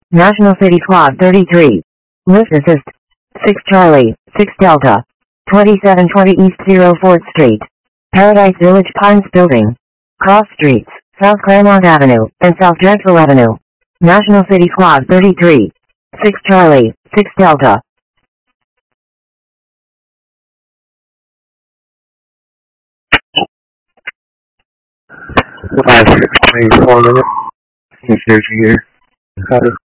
National City Quad 33. Lift assist. 6 Charlie, 6 Delta. 2720 East 04th Street. Paradise Village Pines Building. Cross Streets, South Claremont Avenue, and South Drexel Avenue. National City Quad 33. 6 Charlie, 6 Delta. 5, 6, 24 minutes. Search here.